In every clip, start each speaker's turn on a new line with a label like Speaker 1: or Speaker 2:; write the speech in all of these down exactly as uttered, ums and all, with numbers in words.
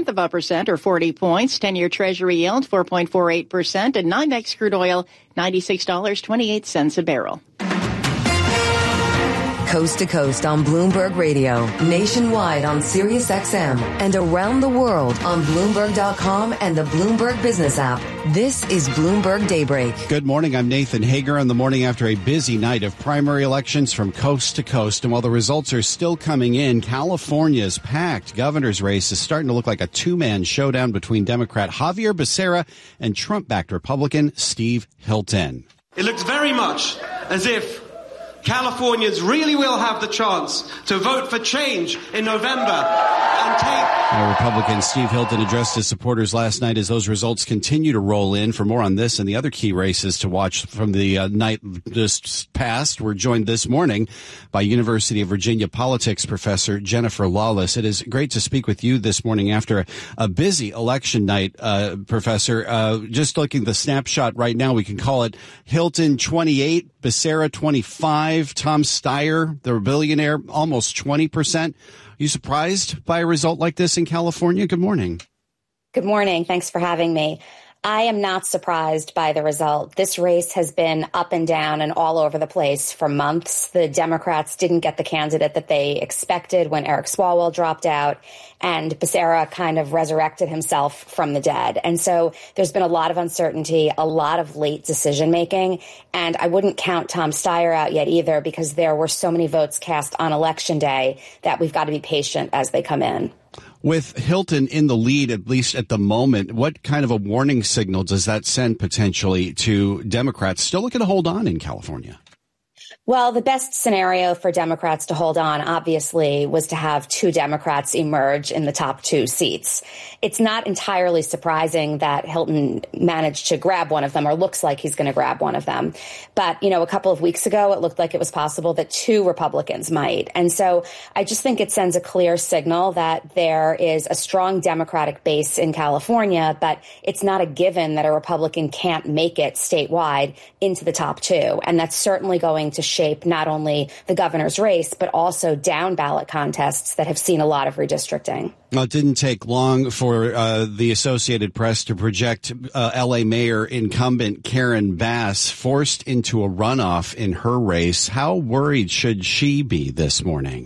Speaker 1: of a percent or forty points. ten-year Treasury yield four point four eight percent, and NYMEX crude oil ninety-six dollars and twenty-eight cents a barrel.
Speaker 2: Coast to coast on Bloomberg Radio, nationwide on Sirius X M, and around the world on Bloomberg dot com and the Bloomberg Business app. This is Bloomberg Daybreak.
Speaker 3: Good morning. I'm Nathan Hager on the morning after a busy night of primary elections from coast to coast. And while the results are still coming in, California's packed governor's race is starting to look like a two-man showdown between Democrat Javier Becerra and Trump-backed Republican Steve Hilton.
Speaker 4: It looks very much as if Californians really will have the chance to vote for change in November and take...
Speaker 3: Now, Republican Steve Hilton addressed his supporters last night as those results continue to roll in. For more on this and the other key races to watch from the uh, night just past, we're joined this morning by University of Virginia politics professor Jennifer Lawless. It is great to speak with you this morning after a, a busy election night, uh, Professor. Uh, just looking at the snapshot right now, we can call it Hilton twenty-eight, Becerra twenty-five, Tom Steyer, the billionaire, almost twenty percent. Are you surprised by a result like this in California? Good morning.
Speaker 5: Good morning. Thanks for having me. I am not surprised by the result. This race has been up and down and all over the place for months. The Democrats didn't get the candidate that they expected when Eric Swalwell dropped out, and Becerra kind of resurrected himself from the dead. And so there's been a lot of uncertainty, a lot of late decision making, and I wouldn't count Tom Steyer out yet either because there were so many votes cast on Election Day that we've got to be patient as they come in.
Speaker 3: With Hilton in the lead, at least at the moment, what kind of a warning signal does that send potentially to Democrats still looking to hold on in California?
Speaker 5: Well, the best scenario for Democrats to hold on, obviously, was to have two Democrats emerge in the top two seats. It's not entirely surprising that Hilton managed to grab one of them, or looks like he's going to grab one of them. But, you know, a couple of weeks ago, it looked like it was possible that two Republicans might. And so I just think it sends a clear signal that there is a strong Democratic base in California, but it's not a given that a Republican can't make it statewide into the top two. And that's certainly going to shape not only the governor's race, but also down ballot contests that have seen a lot of redistricting.
Speaker 3: Well, it didn't take long for uh, the Associated Press to project uh, L A Mayor incumbent Karen Bass forced into a runoff in her race. How worried should she be this morning?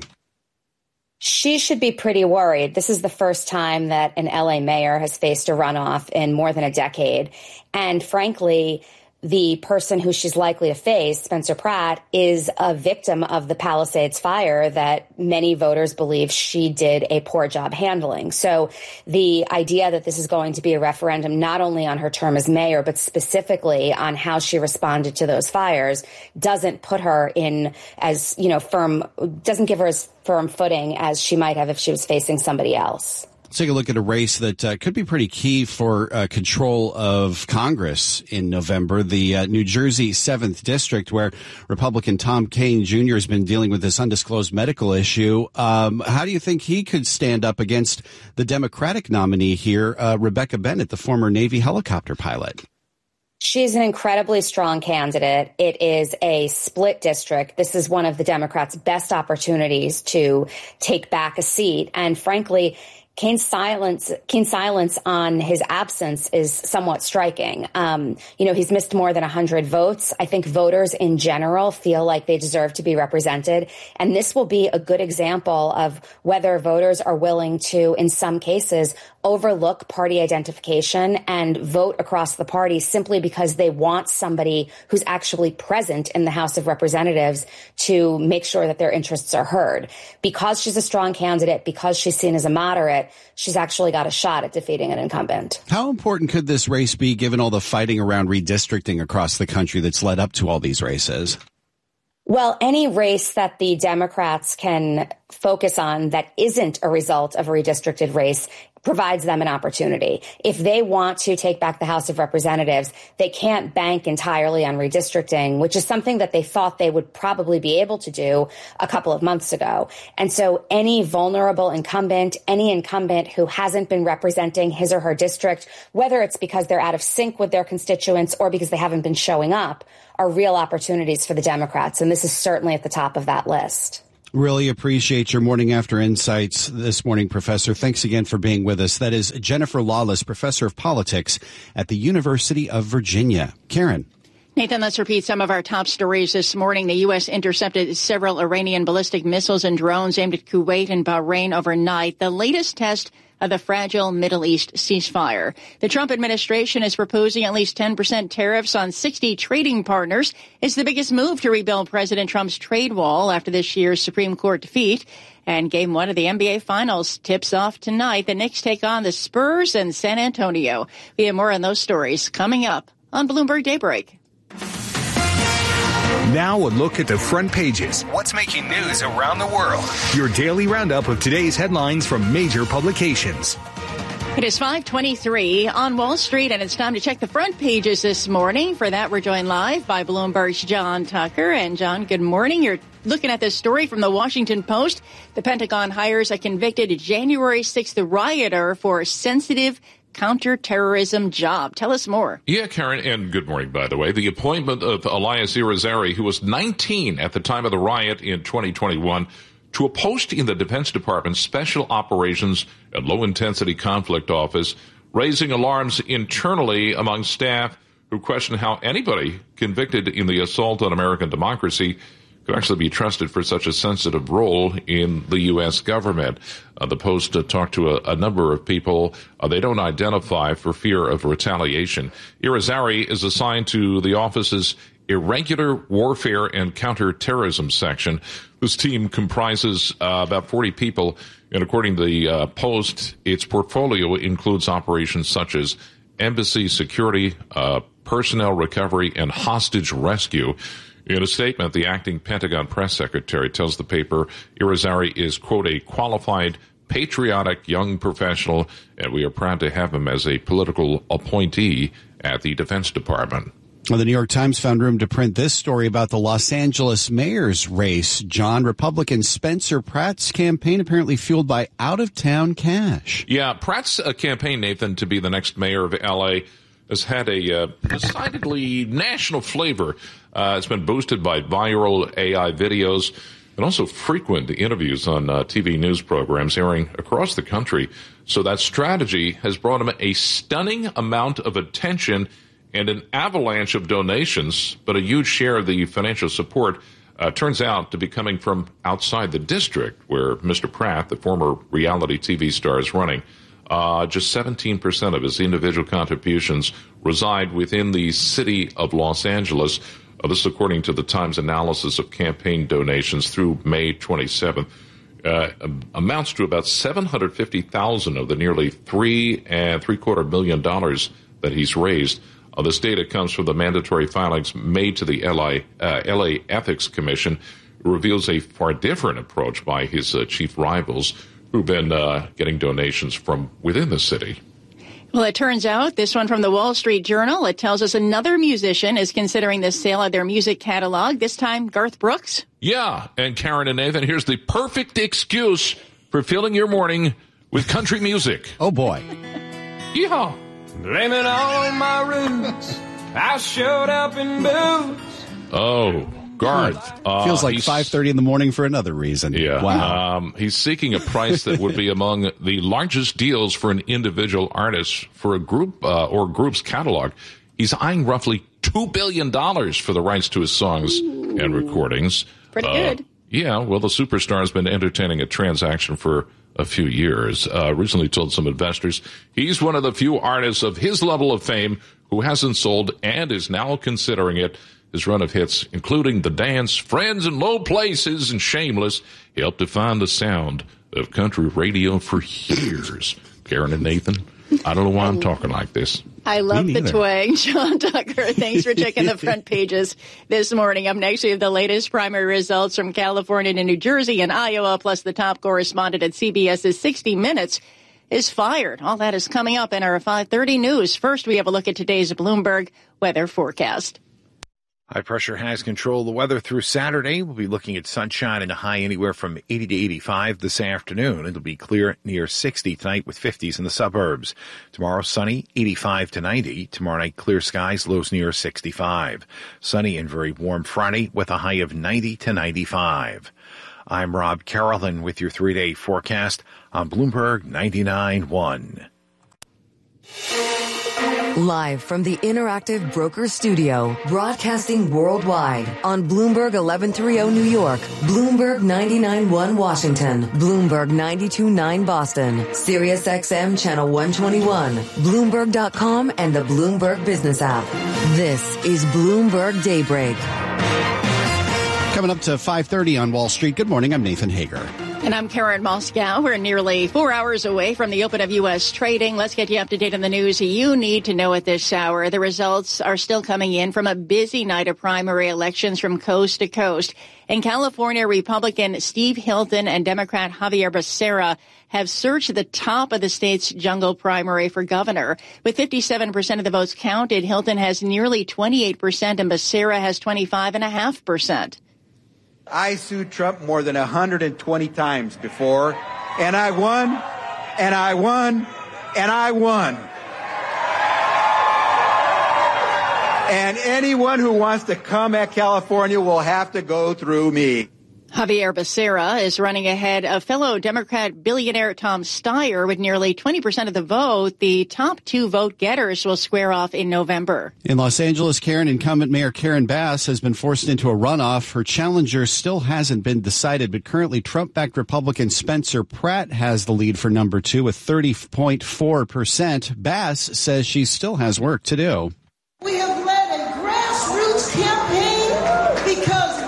Speaker 5: She should be pretty worried. This is the first time that an L A mayor has faced a runoff in more than a decade. And frankly, the person who she's likely to face, Spencer Pratt, is a victim of the Palisades fire that many voters believe she did a poor job handling. So the idea that this is going to be a referendum not only on her term as mayor, but specifically on how she responded to those fires doesn't put her in as, you know, firm, doesn't give her as firm footing as she might have if she was facing somebody else.
Speaker 3: Let's take a look at a race that uh, could be pretty key for uh, control of Congress in November, the uh, New Jersey seventh District, where Republican Tom Kean Junior has been dealing with this undisclosed medical issue. Um, how do you think he could stand up against the Democratic nominee here, uh, Rebecca Bennett, the former Navy helicopter pilot?
Speaker 5: She's an incredibly strong candidate. It is a split district. This is one of the Democrats' best opportunities to take back a seat. And frankly, Kean's silence, Kean's silence on his absence is somewhat striking. Um, you know, he's missed more than one hundred votes. I think voters in general feel like they deserve to be represented. And this will be a good example of whether voters are willing to, in some cases, overlook party identification and vote across the party simply because they want somebody who's actually present in the House of Representatives to make sure that their interests are heard. Because she's a strong candidate, because she's seen as a moderate, she's actually got a shot at defeating an incumbent.
Speaker 3: How important could this race be given all the fighting around redistricting across the country that's led up to all these races?
Speaker 5: Well, any race that the Democrats can focus on that isn't a result of a redistricted race provides them an opportunity. If they want to take back the House of Representatives, they can't bank entirely on redistricting, which is something that they thought they would probably be able to do a couple of months ago. And so any vulnerable incumbent, any incumbent who hasn't been representing his or her district, whether it's because they're out of sync with their constituents or because they haven't been showing up, are real opportunities for the Democrats. And this is certainly at the top of that list.
Speaker 3: Really appreciate your morning after insights this morning, Professor. Thanks again for being with us. That is Jennifer Lawless, Professor of Politics at the University of Virginia. Karen.
Speaker 1: Nathan, let's repeat some of our top stories this morning. The U S intercepted several Iranian ballistic missiles and drones aimed at Kuwait and Bahrain overnight, the latest test of the fragile Middle East ceasefire. The Trump administration is proposing at least ten percent tariffs on sixty trading partners. It's the biggest move to rebuild President Trump's trade wall after this year's Supreme Court defeat. And game one of the N B A Finals tips off tonight. The Knicks take on the Spurs and San Antonio. We have more on those stories coming up on Bloomberg Daybreak.
Speaker 6: Now a look at the front pages.
Speaker 7: What's making news around the world?
Speaker 6: Your daily roundup of today's headlines from major publications.
Speaker 1: It is five twenty-three on Wall Street, and it's time to check the front pages this morning. For that, we're joined live by Bloomberg's John Tucker. And, John, good morning. You're looking at this story from the Washington Post. The Pentagon hires a convicted January sixth rioter for a sensitive counterterrorism job. Tell us more.
Speaker 8: Yeah, Karen, and good morning, by the way. The appointment of Elias Irizarry, who was nineteen at the time of the riot in twenty twenty-one, to a post in the Defense Department's Special Operations and Low-Intensity Conflict Office, raising alarms internally among staff who question how anybody convicted in the assault on American democracy could actually be trusted for such a sensitive role in the U S government. Uh, the Post uh, talked to a, a number of people. Uh, they don't identify for fear of retaliation. Irizarry is assigned to the office's Irregular Warfare and Counterterrorism section, whose team comprises uh, about forty people. And according to the uh, Post, its portfolio includes operations such as embassy security, uh, personnel recovery, and hostage rescue. In a statement, the acting Pentagon press secretary tells the paper Irizarry is, quote, a qualified, patriotic young professional, and we are proud to have him as a political appointee at the Defense Department.
Speaker 3: Well, the New York Times found room to print this story about the Los Angeles mayor's race. John, Republican Spencer Pratt's campaign apparently fueled by out-of-town cash.
Speaker 8: Yeah, Pratt's uh, campaign, Nathan, to be the next mayor of L A has had a uh, decidedly national flavor. Uh, it's been boosted by viral A I videos and also frequent interviews on uh, T V news programs airing across the country. So that strategy has brought him a stunning amount of attention and an avalanche of donations, but a huge share of the financial support uh, turns out to be coming from outside the district where Mister Pratt, the former reality T V star, is running. Uh, just seventeen percent of his individual contributions reside within the city of Los Angeles. Uh, this is according to the Times analysis of campaign donations through May twenty-seventh. Uh, amounts to about seven hundred fifty thousand of the nearly three and three quarter million dollars that he's raised. Uh, this data comes from the mandatory filings made to the L A, uh, L A Ethics Commission. It reveals a far different approach by his uh, chief rivals, who've been uh, getting donations from within the city.
Speaker 1: Well, it turns out, this one from the Wall Street Journal, it tells us another musician is considering the sale of their music catalog, this time Garth Brooks.
Speaker 8: Yeah, and Karen and Nathan, here's the perfect excuse for filling your morning with country music.
Speaker 3: Oh, boy.
Speaker 8: Yeehaw.
Speaker 9: Blame it on my roots. I showed up in boots.
Speaker 8: Oh, Garth. Uh,
Speaker 3: Feels like five thirty in the morning for another reason.
Speaker 8: Yeah.
Speaker 3: Wow.
Speaker 8: Um, he's seeking a price that would be among the largest deals for an individual artist for a group uh, or group's catalog. He's eyeing roughly two billion dollars for the rights to his songs Ooh. and recordings.
Speaker 1: Pretty
Speaker 8: uh,
Speaker 1: good.
Speaker 8: Yeah, well, the superstar has been entertaining a transaction for a few years. Uh, recently told some investors he's one of the few artists of his level of fame who hasn't sold and is now considering it. His run of hits, including The Dance, Friends in Low Places, and Shameless, helped define the sound of country radio for years. Karen and Nathan, I don't know why I'm talking like this.
Speaker 1: I love the twang. John Tucker, thanks for checking the front pages this morning. Up next, we have the latest primary results from California to New Jersey and Iowa, plus the top correspondent at CBS's sixty minutes is fired. All that is coming up in our five thirty news. First, we have a look at today's Bloomberg weather forecast.
Speaker 10: High pressure has control of the weather through Saturday. We'll be looking at sunshine and a high anywhere from eighty to eighty-five this afternoon. It'll be clear near sixty tonight with fifties in the suburbs. Tomorrow, sunny, eighty-five to ninety. Tomorrow night, clear skies, lows near sixty-five. Sunny and very warm Friday with a high of ninety to ninety-five. I'm Rob Carolyn with your three-day forecast on Bloomberg ninety-nine point one.
Speaker 2: Live from the Interactive Brokers Studio, broadcasting worldwide on Bloomberg eleven thirty New York, Bloomberg ninety-nine point one Washington, Bloomberg ninety-two point nine Boston, Sirius X M Channel one twenty-one, Bloomberg dot com, and the Bloomberg Business app. This is Bloomberg Daybreak.
Speaker 3: Coming up to five thirty on Wall Street. Good morning. I'm Nathan Hager.
Speaker 1: And I'm Karen Moscow. We're nearly four hours away from the open of U S trading. Let's get you up to date on the news you need to know at this hour. The results are still coming in from a busy night of primary elections from coast to coast. In California, Republican Steve Hilton and Democrat Javier Becerra have surged the top of the state's jungle primary for governor. With fifty-seven percent of the votes counted, Hilton has nearly twenty-eight percent and Becerra has twenty-five point five percent.
Speaker 11: I sued Trump more than one hundred twenty times before, and I won, and I won, and I won. And anyone who wants to come at California will have to go through me.
Speaker 1: Javier Becerra is running ahead of fellow Democrat billionaire Tom Steyer with nearly twenty percent of the vote. The top two vote getters will square off in November.
Speaker 3: In Los Angeles, Karen, incumbent Mayor Karen Bass has been forced into a runoff. Her challenger still hasn't been decided, but currently Trump-backed Republican Spencer Pratt has the lead for number two with thirty point four percent. Bass says she still has work to do.
Speaker 12: We have led a grassroots campaign because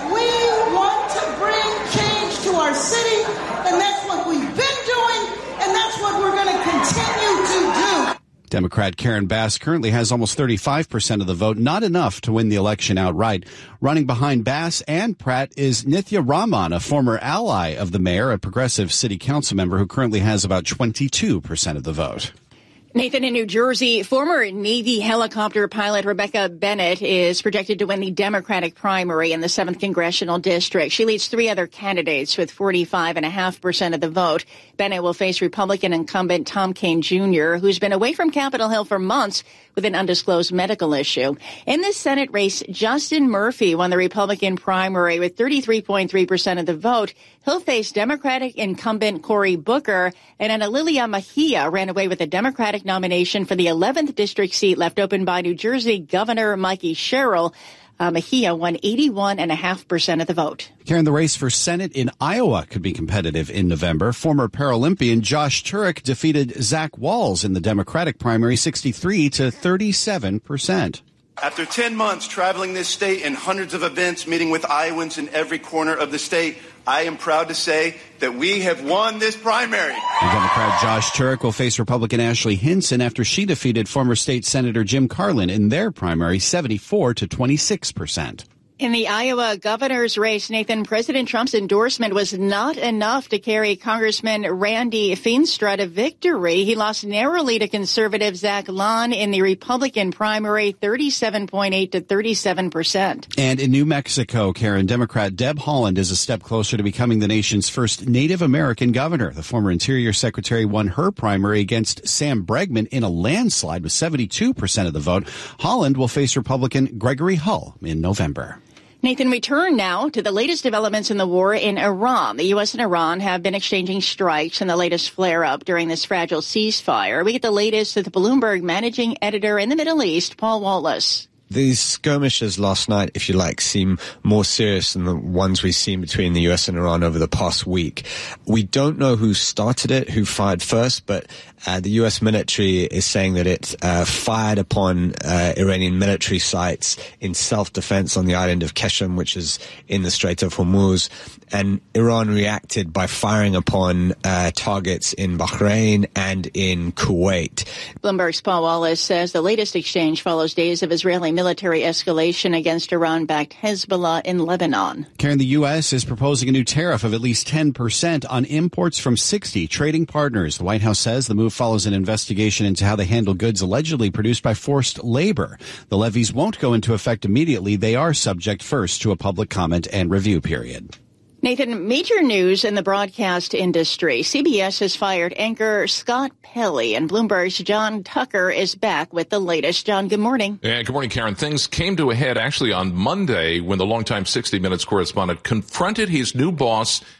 Speaker 12: our city, and that's what we've been doing, and that's what we're going to continue to do.
Speaker 3: Democrat Karen Bass currently has almost thirty-five percent of the vote, not enough to win the election outright. Running behind Bass and Pratt is Nithya Raman, a former ally of the mayor, a progressive city council member who currently has about twenty-two percent of the vote.
Speaker 1: Nathan, in New Jersey, former Navy helicopter pilot Rebecca Bennett is projected to win the Democratic primary in the seventh Congressional District. She leads three other candidates with forty-five point five percent of the vote. Bennett will face Republican incumbent Tom Kean Junior, who's been away from Capitol Hill for months with an undisclosed medical issue. In this Senate race, Justin Murphy won the Republican primary with thirty-three point three percent of the vote. He'll face Democratic incumbent Cory Booker, and Ana Lilia Mejia ran away with the Democratic nomination for the eleventh district seat left open by New Jersey Governor Mikey Sherrill. Uh, Mejia won eighty-one point five percent of the vote.
Speaker 3: Karen, the race for Senate in Iowa could be competitive in November. Former Paralympian Josh Turek defeated Zach Walls in the Democratic primary sixty-three to thirty-seven percent.
Speaker 13: After ten months traveling this state in hundreds of events, meeting with Iowans in every corner of the state, I am proud to say that we have won this primary.
Speaker 3: The Democrat Josh Turek will face Republican Ashley Hinson after she defeated former state Senator Jim Carlin in their primary seventy-four to twenty-six percent.
Speaker 1: In the Iowa governor's race, Nathan, President Trump's endorsement was not enough to carry Congressman Randy Feenstra to victory. He lost narrowly to conservative Zach Lahn in the Republican primary, thirty-seven point eight to thirty-seven percent.
Speaker 3: And in New Mexico, Karen, Democrat Deb Haaland is a step closer to becoming the nation's first Native American governor. The former Interior Secretary won her primary against Sam Bregman in a landslide with seventy-two percent of the vote. Haaland will face Republican Gregory Hull in November.
Speaker 1: Nathan, we turn now to the latest developments in the war in Iran. The U S and Iran have been exchanging strikes in the latest flare-up during this fragile ceasefire. We get the latest with Bloomberg managing editor in the Middle East, Paul Wallace.
Speaker 14: These skirmishes last night, if you like, seem more serious than the ones we've seen between the U S and Iran over the past week. We don't know who started it, who fired first, but uh, the U S military is saying that it uh, fired upon uh, Iranian military sites in self-defense on the island of Keshem, which is in the Strait of Hormuz. And Iran reacted by firing upon uh, targets in Bahrain and in Kuwait.
Speaker 1: Bloomberg's Paul Wallace says the latest exchange follows days of Israeli military escalation against Iran-backed Hezbollah in Lebanon.
Speaker 3: Karen, the U S is proposing a new tariff of at least ten percent on imports from sixty trading partners. The White House says the move follows an investigation into how they handle goods allegedly produced by forced labor. The levies won't go into effect immediately. They are subject first to a public comment and review period.
Speaker 1: Nathan, major news in the broadcast industry. C B S has fired anchor Scott Pelley, and Bloomberg's John Tucker is back with the latest. John, good morning.
Speaker 8: Yeah, good morning, Karen. Things came to a head actually on Monday when the longtime sixty minutes correspondent confronted his new boss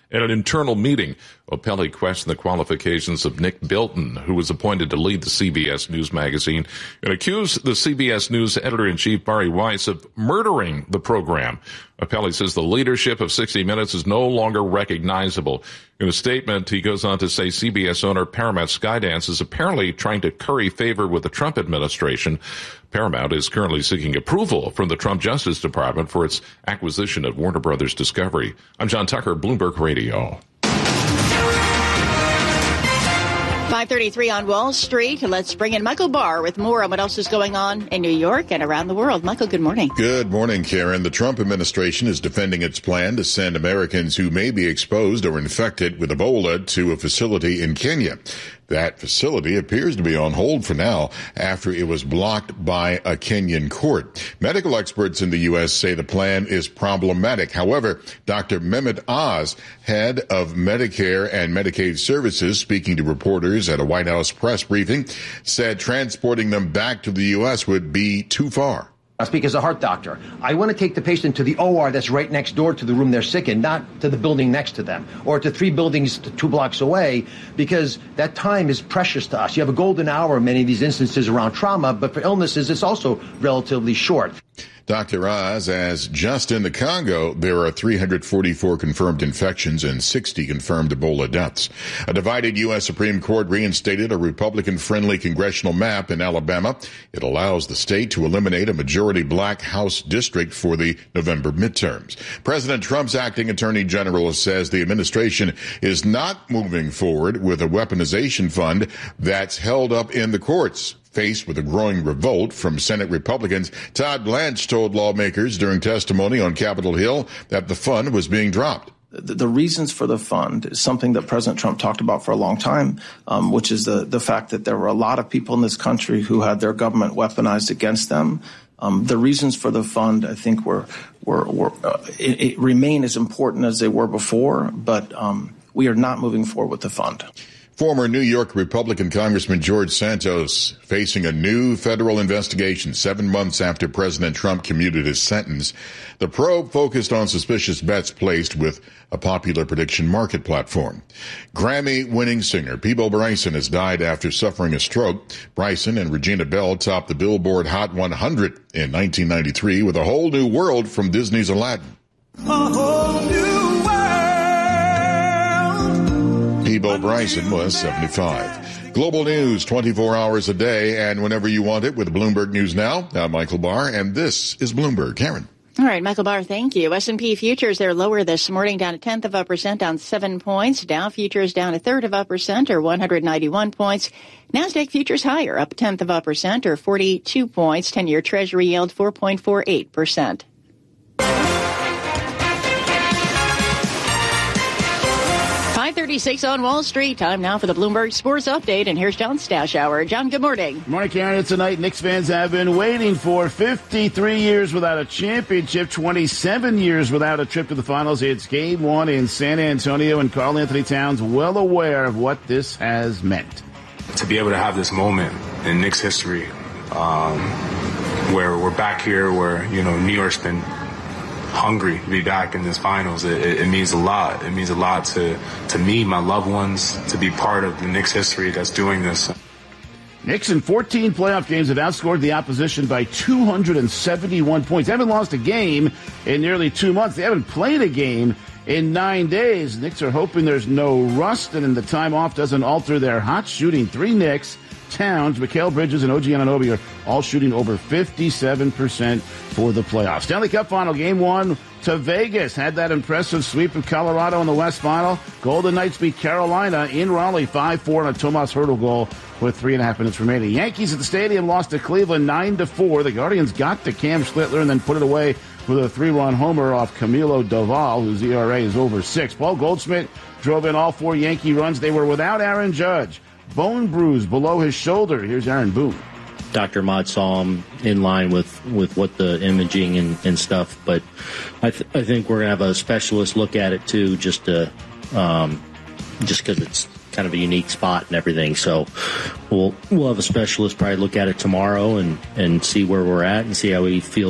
Speaker 8: At an internal meeting, O'Pelley questioned the qualifications of Nick Bilton, who was appointed to lead the C B S News magazine, and accused the C B S News editor-in-chief, Bari Weiss, of murdering the program. O'Pelley says the leadership of sixty minutes is no longer recognizable. In a statement, he goes on to say C B S owner Paramount Skydance is apparently trying to curry favor with the Trump administration. Paramount is currently seeking approval from the Trump Justice Department for its acquisition of Warner Brothers Discovery. I'm John Tucker, Bloomberg Radio.
Speaker 1: five thirty-three on Wall Street. Let's bring in Michael Barr with more on what else is going on in New York and around the world. Michael, good morning.
Speaker 15: Good morning, Karen. The Trump administration is defending its plan to send Americans who may be exposed or infected with Ebola to a facility in Kenya. That facility appears to be on hold for now after it was blocked by a Kenyan court. Medical experts in the U S say the plan is problematic. However, Doctor Mehmet Oz, head of Medicare and Medicaid Services, speaking to reporters at a White House press briefing, said transporting them back to the U S would be too far.
Speaker 16: I speak as a heart doctor. I want to take the patient to the O R that's right next door to the room they're sick in, not to the building next to them or to three buildings two blocks away, because that time is precious to us. You have a golden hour in many of these instances around trauma, but for illnesses, it's also relatively short.
Speaker 15: Doctor Oz, as just in the Congo, there are three hundred forty-four confirmed infections and sixty confirmed Ebola deaths. A divided U S Supreme Court reinstated a Republican-friendly congressional map in Alabama. It allows the state to eliminate a majority black House district for the November midterms. President Trump's acting attorney general says the administration is not moving forward with a weaponization fund that's held up in the courts. Faced with a growing revolt from Senate Republicans, Todd Blanche told lawmakers during testimony on Capitol Hill that the fund was being dropped.
Speaker 17: The, the reasons for the fund is something that President Trump talked about for a long time, um, which is the, the fact that there were a lot of people in this country who had their government weaponized against them. Um, the reasons for the fund, I think, were, were, were uh, it, it remain as important as they were before, but um, we are not moving forward with the fund.
Speaker 15: Former New York Republican Congressman George Santos facing a new federal investigation seven months after President Trump commuted his sentence. The probe focused on suspicious bets placed with a popular prediction market platform. Grammy-winning singer Peabo Bryson has died after suffering a stroke. Bryson and Regina Bell topped the Billboard Hot one hundred in nineteen ninety-three with A Whole New World from Disney's Aladdin.
Speaker 12: A whole new
Speaker 15: Peabo Bryson was seventy-five. Global news twenty-four hours a day and whenever you want it with Bloomberg News Now. I'm Michael Barr, and this is Bloomberg. Karen.
Speaker 1: All right, Michael Barr, thank you. S and P futures, they're lower this morning, down a tenth of a percent, down seven points. Dow futures down a third of a percent, or one hundred ninety-one points. NASDAQ futures higher, up a tenth of a percent, or forty-two points. ten-year Treasury yield four point four eight percent. five thirty-six on Wall Street. Time now for the Bloomberg Sports Update, and here's John Stashower. John, good morning.
Speaker 18: Good morning, Karen. It's a night Knicks fans have been waiting for. fifty-three years without a championship, twenty-seven years without a trip to the finals. It's game one in San Antonio, and Karl Anthony Towns well aware of what this has meant.
Speaker 19: To be able to have this moment in Knicks history, um, where we're back here, where, you know, New York's been hungry to be back in this finals. It, it, it means a lot. It means a lot to, to me, my loved ones, to be part of the Knicks history that's doing this.
Speaker 18: Knicks in fourteen playoff games have outscored the opposition by two hundred seventy-one points. They haven't lost a game in nearly two months. They haven't played a game in nine days. Knicks are hoping there's no rust and the time off doesn't alter their hot shooting. Three Knicks, Towns, Mikal Bridges, and O G Anunoby are all shooting over fifty-seven percent for the playoffs. Stanley Cup Final, Game one to Vegas. Had that impressive sweep of Colorado in the West Final. Golden Knights beat Carolina in Raleigh five four on a Tomas Hertl goal with three and a half minutes remaining. Yankees at the stadium lost to Cleveland nine to four. The Guardians got to Cam Schlittler and then put it away with a three-run homer off Camilo Doval, whose E R A is over six. Paul Goldschmidt drove in all four Yankee runs. They were without Aaron Judge. Bone bruise below his shoulder. Here's Aaron Boone.
Speaker 20: Doctor Mott saw him in line with, with what the imaging and, and stuff, but I, th- I think we're going to have a specialist look at it too, just to, um, just because it's kind of a unique spot and everything. So we'll we'll have a specialist probably look at it tomorrow and, and see where we're at and see how he feels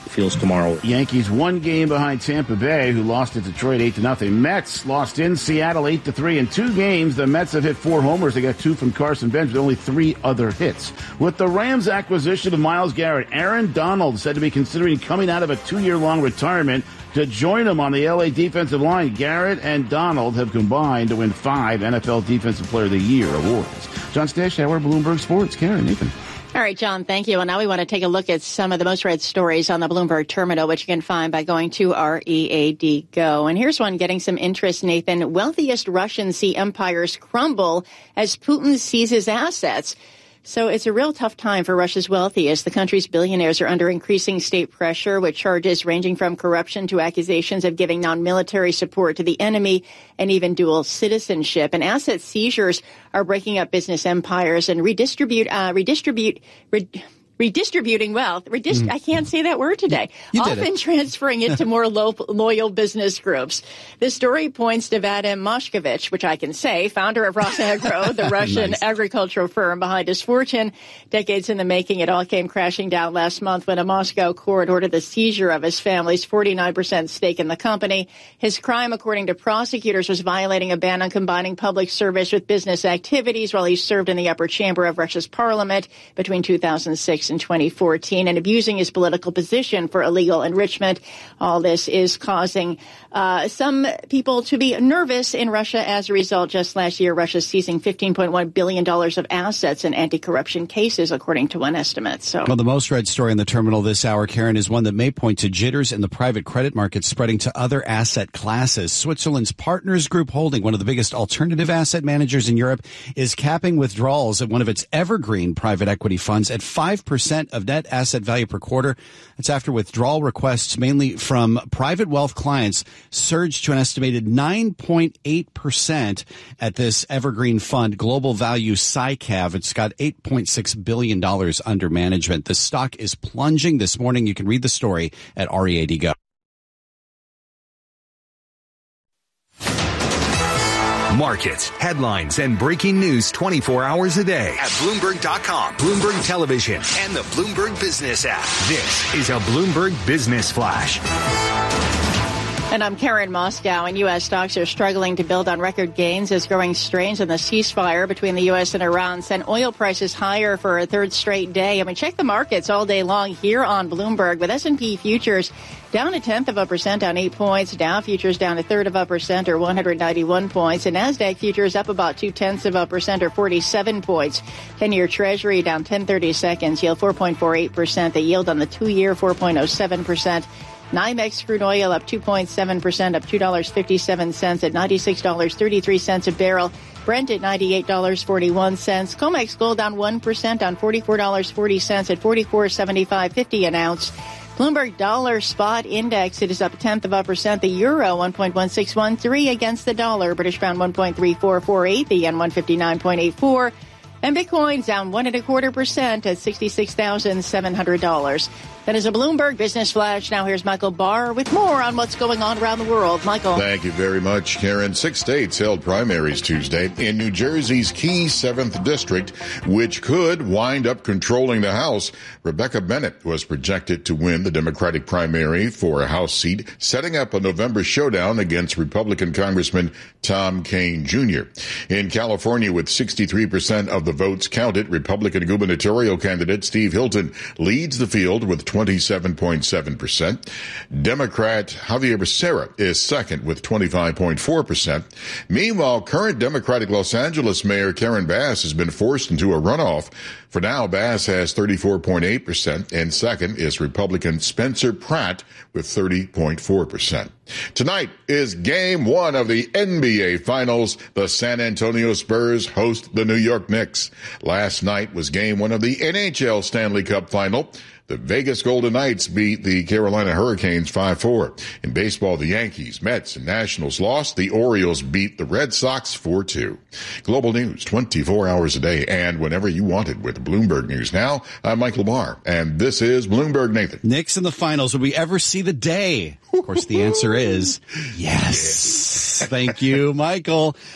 Speaker 20: the fields tomorrow.
Speaker 18: Yankees one game behind Tampa Bay, who lost at Detroit eight to nothing. Mets lost in Seattle eight to three. In two games, the Mets have hit four homers. They got two from Carson Bench, with only three other hits. With the Rams' acquisition of Myles Garrett, Aaron Donald said to be considering coming out of a two-year-long retirement to join him on the L A defensive line. Garrett and Donald have combined to win five N F L Defensive Player of the Year awards. John Stashauer, Bloomberg Sports. Karen, Nathan.
Speaker 1: All right, John, thank you. And now we want to take a look at some of the most read stories on the Bloomberg Terminal, which you can find by going to R E A D Go. And here's one getting some interest, Nathan. Wealthiest Russians see empires crumble as Putin seizes assets. So it's a real tough time for Russia's wealthiest. The country's billionaires are under increasing state pressure, with charges ranging from corruption to accusations of giving non-military support to the enemy and even dual citizenship. And asset seizures are breaking up business empires and redistribute, uh, redistribute, re- redistributing wealth. Redist- mm. I can't say that word today.
Speaker 3: You
Speaker 1: Often
Speaker 3: did it.
Speaker 1: transferring it to more lo- loyal business groups. This story points to Vadim Moshkovich, which I can say, founder of Rosagro, the Russian nice. agricultural firm behind his fortune. Decades in the making, it all came crashing down last month when a Moscow court ordered the seizure of his family's forty-nine percent stake in the company. His crime, according to prosecutors, was violating a ban on combining public service with business activities while he served in the upper chamber of Russia's parliament between two thousand six in twenty fourteen, and abusing his political position for illegal enrichment. All this is causing uh, some people to be nervous in Russia as a result. Just last year, Russia seizing fifteen point one billion dollars of assets in anti-corruption cases, according to one estimate. So,
Speaker 3: well, the most read story in the terminal this hour, Karen, is one that may point to jitters in the private credit market spreading to other asset classes. Switzerland's Partners Group Holding, one of the biggest alternative asset managers in Europe, is capping withdrawals at one of its evergreen private equity funds at five percent of net asset value per quarter. That's after withdrawal requests, mainly from private wealth clients, surged to an estimated nine point eight percent at this evergreen fund, Global Value S I C A V. It's got eight point six billion dollars under management. The stock is plunging this morning. You can read the story at R E A D Go.
Speaker 6: Markets, headlines, and breaking news twenty-four hours a day at Bloomberg dot com, Bloomberg Television, and the Bloomberg Business app. This is a Bloomberg Business Flash.
Speaker 1: And I'm Karen Moscow, and U S stocks are struggling to build on record gains as growing strains on the ceasefire between the U S and Iran sent oil prices higher for a third straight day. I mean, check the markets all day long here on Bloomberg, with S and P futures down a tenth of a percent, down eight points. Dow futures down a third of a percent, or one hundred ninety-one points. And NASDAQ futures up about two tenths of a percent, or forty-seven points. ten-year Treasury down ten thirty seconds, yield four point four eight percent. The yield on the two-year four point oh seven percent. NYMEX crude oil up two point seven percent, up two dollars and fifty-seven cents at ninety-six dollars and thirty-three cents a barrel. Brent at ninety-eight dollars and forty-one cents. COMEX gold down one percent on forty-four dollars and forty cents at forty-four dollars and seventy-five cents fifty an ounce. Bloomberg dollar spot index, it is up a tenth of a percent. The euro one point one six one three against the dollar. British pound one point three four four eight. The yen one fifty-nine point eight four. And Bitcoin's down one and a quarter percent at sixty-six thousand seven hundred dollars. That is a Bloomberg Business Flash. Now here's Michael Barr with more on what's going on around the world. Michael.
Speaker 15: Thank you very much, Karen. Six states held primaries Tuesday in New Jersey's key seventh District, which could wind up controlling the House. Rebecca Bennett was projected to win the Democratic primary for a House seat, setting up a November showdown against Republican Congressman Tom Kean Junior In California, with sixty-three percent of the votes counted, Republican gubernatorial candidate Steve Hilton leads the field with twenty-seven point seven percent. Democrat Javier Becerra is second with twenty-five point four percent. Meanwhile, current Democratic Los Angeles Mayor Karen Bass has been forced into a runoff. For now, Bass has thirty-four point eight percent, and second is Republican Spencer Pratt with thirty point four percent. Tonight is game one of the N B A Finals. The San Antonio Spurs host the New York Knicks. Last night was game one of the N H L Stanley Cup Final. The Vegas Golden Knights beat the Carolina Hurricanes five four. In baseball, the Yankees, Mets, and Nationals lost. The Orioles beat the Red Sox four two. Global news twenty-four hours a day and whenever you want it with Bloomberg News Now. I'm Michael Barr, and this is Bloomberg Nathan.
Speaker 3: Knicks in the finals. Will we ever see the day? Of course, the answer is yes. Thank you, Michael.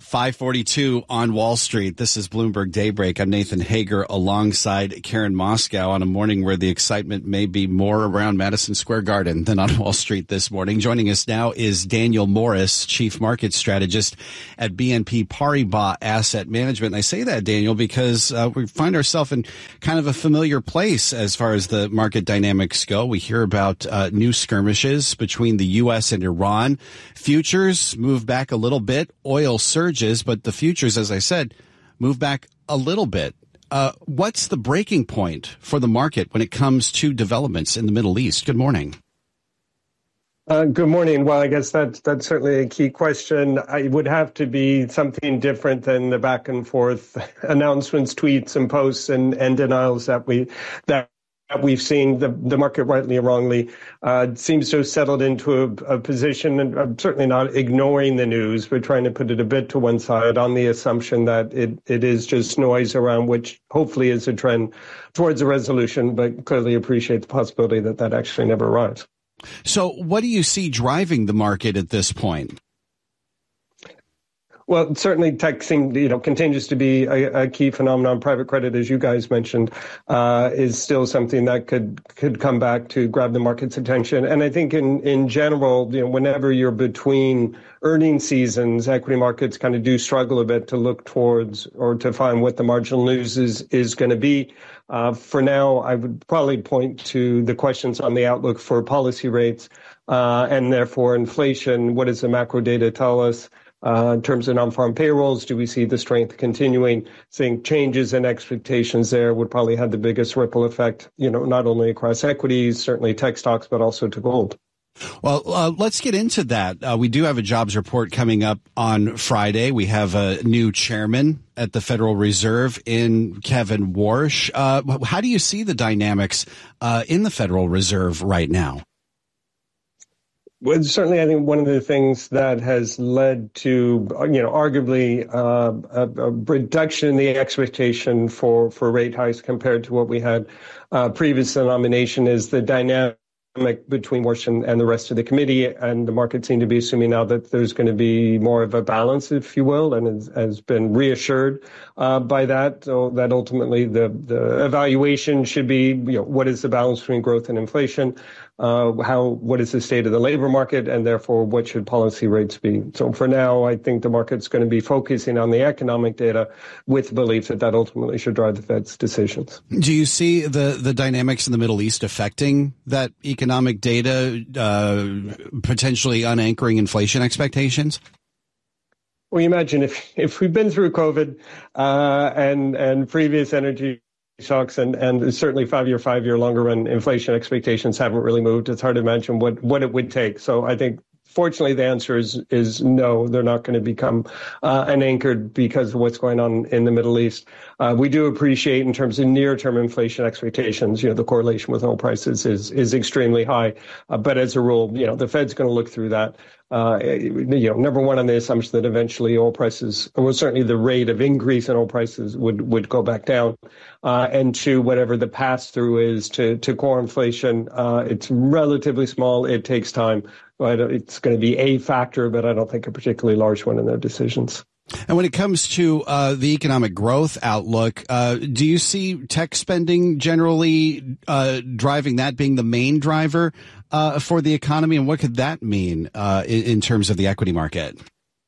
Speaker 3: five forty-two on Wall Street. This is Bloomberg Daybreak. I'm Nathan Hager alongside Karen Moscow on a morning where the excitement may be more around Madison Square Garden than on Wall Street this morning. Joining us now is Daniel Morris, Chief Market Strategist at B N P Paribas Asset Management. And I say that, Daniel, because uh, we find ourselves in kind of a familiar place as far as the market dynamics go. We hear about uh, new skirmishes between the U S and Iran. Futures move back a little bit. Oil surges, but the futures, as I said, move back a little bit. Uh, what's the breaking point for the market when it comes to developments in the Middle East? Good morning.
Speaker 21: Uh, good morning. Well, I guess that's that's certainly a key question. It would have to be something different than the back and forth announcements, tweets, and posts and, and denials that we that. We've seen. The, the market, rightly or wrongly, uh, seems to have settled into a, a position, and I'm certainly not ignoring the news, but trying to put it a bit to one side on the assumption that it, it is just noise around, which hopefully is a trend towards a resolution, but clearly appreciate the possibility that that actually never arrives.
Speaker 3: So what do you see driving the market at this point?
Speaker 21: Well, certainly tech seem, you know, continues to be a, a key phenomenon. Private credit, as you guys mentioned, uh, is still something that could could come back to grab the market's attention. And I think in, in general, you know, whenever you're between earning seasons, equity markets kind of do struggle a bit to look towards or to find what the marginal news is, is going to be. Uh, for now, I would probably point to the questions on the outlook for policy rates uh, and therefore inflation. What does the macro data tell us? Uh, in terms of non-farm payrolls, do we see the strength continuing? Seeing changes in expectations there would probably have the biggest ripple effect, you know, not only across equities, certainly tech stocks, but also to gold.
Speaker 3: Well, uh, let's get into that. Uh, we do have a jobs report coming up on Friday. We have a new chairman at the Federal Reserve in Kevin Warsh. Uh, how do you see the dynamics uh, in the Federal Reserve right now?
Speaker 21: Well, certainly, I think one of the things that has led to, you know, arguably uh, a, a reduction in the expectation for, for rate hikes compared to what we had uh, previous to the nomination is the dynamic between Warsh and, and the rest of the committee, and the market seem to be assuming now that there's going to be more of a balance, if you will, and has, has been reassured uh, by that. So that ultimately the, the evaluation should be, you know, what is the balance between growth and inflation? Uh, how, what is the state of the labor market, and therefore what should policy rates be? So for now, I think the market's going to be focusing on the economic data with the belief that that ultimately should drive the Fed's decisions.
Speaker 3: Do you see the, the dynamics in the Middle East affecting that economic data, uh, potentially unanchoring inflation expectations?
Speaker 21: Well, you imagine if, if we've been through COVID uh, and, and previous energy shocks and, and certainly five-year, five-year longer run inflation expectations haven't really moved. It's hard to imagine what, what it would take. So I think, fortunately, the answer is is no. They're not going to become uh, unanchored because of what's going on in the Middle East. Uh, we do appreciate, in terms of near-term inflation expectations, you know, the correlation with oil prices is is extremely high. Uh, but as a rule, you know, the Fed's going to look through that. Uh, you know, number one, on the assumption that eventually oil prices, well, certainly the rate of increase in oil prices would, would go back down. Uh, and two, whatever the pass through is to, to core inflation, uh, it's relatively small. It takes time. But it's going to be a factor, but I don't think a particularly large one in their decisions.
Speaker 3: And when it comes to uh, the economic growth outlook, uh, do you see tech spending generally uh, driving that being the main driver uh, for the economy? And what could that mean uh, in, in terms of the equity market?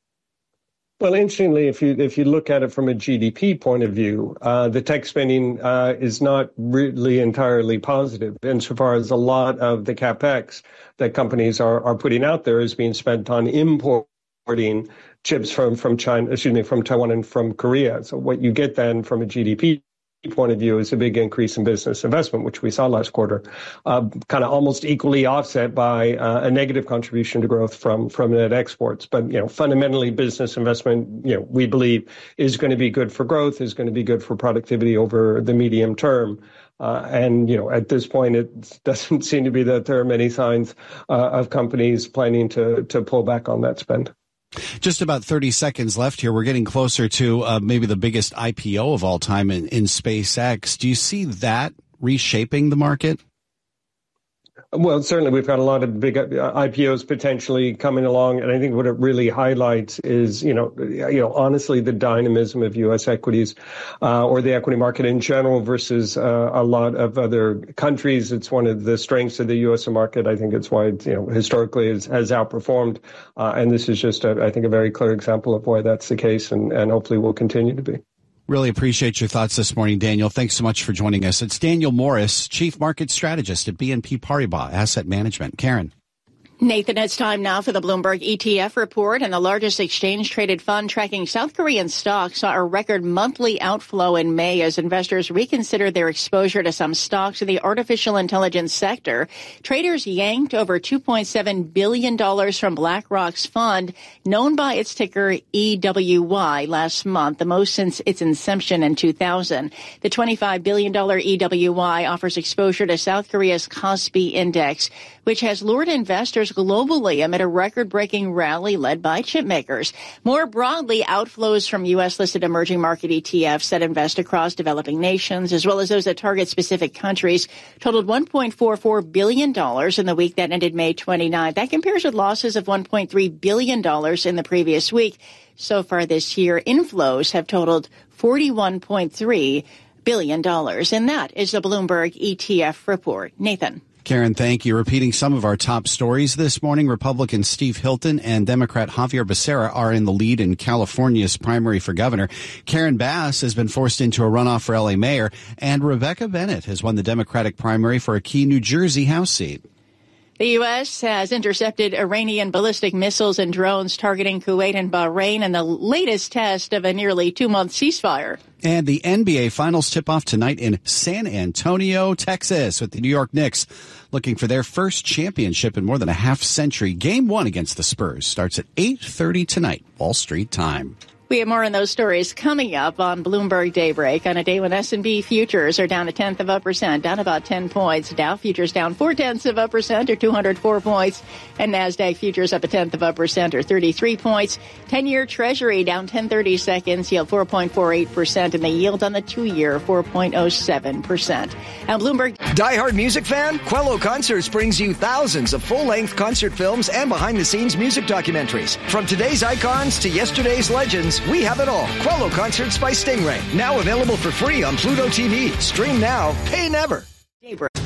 Speaker 21: Well, interestingly, if you if you look at it from a G D P point of view, uh, the tech spending uh, is not really entirely positive, insofar as a lot of the capex that companies are, are putting out there is being spent on importing chips from, from China, excuse me, from Taiwan and from Korea. So what you get then from a G D P point of view is a big increase in business investment, which we saw last quarter, uh, kind of almost equally offset by uh, a negative contribution to growth from from net exports. But, you know, fundamentally, business investment, you know, we believe is going to be good for growth, is going to be good for productivity over the medium term. Uh, and, you know, at this point, it doesn't seem to be that there are many signs uh, of companies planning to to pull back on that spend.
Speaker 3: Just about thirty seconds left here. We're getting closer to uh, maybe the biggest I P O of all time in, in SpaceX. Do you see that reshaping the market?
Speaker 21: Well, certainly we've got a lot of big I P Os potentially coming along, and I think what it really highlights is, you know, you know, honestly, the dynamism of U S equities uh, or the equity market in general versus uh, a lot of other countries. It's one of the strengths of the U S market. I think it's why it, you know, historically has, has outperformed, uh, and this is just, a, I think, a very clear example of why that's the case, and, and hopefully will continue to be.
Speaker 3: Really appreciate your thoughts this morning, Daniel. Thanks so much for joining us. It's Daniel Morris, Chief Market Strategist at B N P Paribas Asset Management. Karen.
Speaker 1: Nathan, it's time now for the Bloomberg E T F report, and the largest exchange-traded fund tracking South Korean stocks saw a record monthly outflow in May as investors reconsidered their exposure to some stocks in the artificial intelligence sector. Traders yanked over two point seven billion dollars from BlackRock's fund, known by its ticker E W Y, last month, the most since its inception in two thousand. The twenty-five billion dollars E W Y offers exposure to South Korea's Kospi Index, which has lured investors globally amid a record-breaking rally led by chip makers. More broadly, outflows from U S-listed emerging market E T Fs that invest across developing nations, as well as those that target specific countries, totaled one point four four billion dollars in the week that ended May twenty-ninth. That compares with losses of one point three billion dollars in the previous week. So far this year, inflows have totaled forty-one point three billion dollars. And that is the Bloomberg E T F report. Nathan.
Speaker 3: Karen, thank you. Repeating some of our top stories this morning, Republican Steve Hilton and Democrat Javier Becerra are in the lead in California's primary for governor. Karen Bass has been forced into a runoff for L A mayor, and Rebecca Bennett has won the Democratic primary for a key New Jersey House seat.
Speaker 1: The U S has intercepted Iranian ballistic missiles and drones targeting Kuwait and Bahrain in the latest test of a nearly two-month ceasefire.
Speaker 3: And the N B A Finals tip-off tonight in San Antonio, Texas, with the New York Knicks looking for their first championship in more than a half century. Game one against the Spurs starts at eight thirty tonight, Wall Street time.
Speaker 1: We have more on those stories coming up on Bloomberg Daybreak on a day when S and P futures are down a tenth of a percent, down about ten points. Dow futures down four tenths of a percent or two hundred four points. And NASDAQ futures up a tenth of a percent or thirty-three points. ten-year Treasury down ten thirty seconds, yield four point four eight percent, and the yield on the two-year four point oh seven percent. And Bloomberg.
Speaker 4: Die-hard music fan? Quello Concerts brings you thousands of full-length concert films and behind-the-scenes music documentaries. From today's icons to yesterday's legends, we have it all. Quello Concerts by Stingray. Now available for free on Pluto T V. Stream now, pay never.